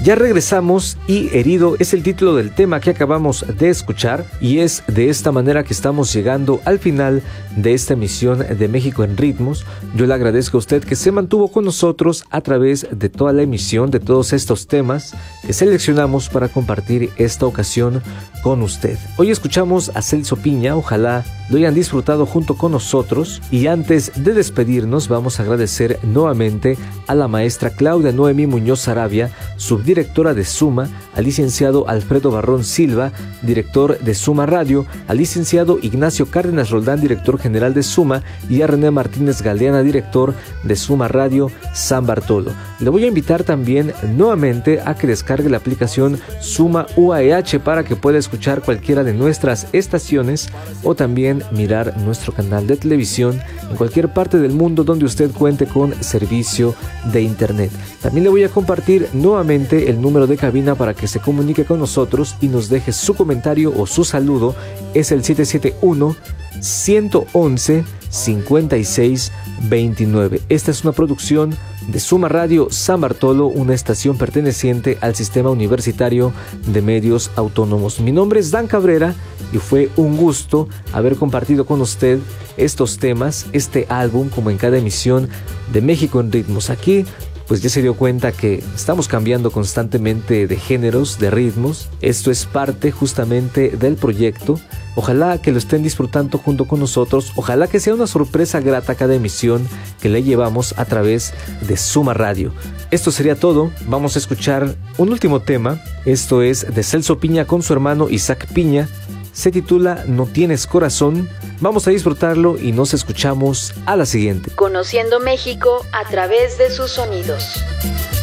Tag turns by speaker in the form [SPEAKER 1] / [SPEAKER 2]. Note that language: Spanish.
[SPEAKER 1] Ya regresamos y Herido es el título del tema que acabamos de escuchar, y es de esta manera que estamos llegando al final de esta emisión de México en Ritmos. Yo le agradezco a usted que se mantuvo con nosotros a través de toda la emisión, de todos estos temas que seleccionamos para compartir esta ocasión con usted. Hoy escuchamos a Celso Piña, ojalá lo hayan disfrutado junto con nosotros, y antes de despedirnos vamos a agradecer nuevamente a la maestra Claudia Noemí Muñoz Sarabia, subdirectora de Suma, al licenciado Alfredo Barrón Silva, director de Suma Radio, al licenciado Ignacio Cárdenas Roldán, director general de Suma, y a René Martínez Galeana, director de Suma Radio San Bartolo. Le voy a invitar también nuevamente a que descargue la aplicación Suma UAEH para que pueda escuchar cualquiera de nuestras estaciones o también mirar nuestro canal de televisión en cualquier parte del mundo donde usted cuente con servicio de internet. También le voy a compartir nuevamente el número de cabina para que se comunique con nosotros y nos deje su comentario o su saludo. Es el 771-111-5629. Esta es una producción de Suma Radio San Bartolo, una estación perteneciente al Sistema Universitario de Medios Autónomos. Mi nombre es Dan Cabrera y fue un gusto haber compartido con usted estos temas, este álbum, como en cada emisión de México en Ritmos. Aquí pues ya se dio cuenta que estamos cambiando constantemente de géneros, de ritmos. Esto es parte justamente del proyecto. Ojalá que lo estén disfrutando junto con nosotros. Ojalá que sea una sorpresa grata cada emisión que le llevamos a través de Suma Radio. Esto sería todo. Vamos a escuchar un último tema. Esto es de Celso Piña con su hermano Isaac Piña. Se titula No Tienes Corazón. Vamos a disfrutarlo y nos escuchamos a la siguiente.
[SPEAKER 2] Conociendo México a través de sus sonidos.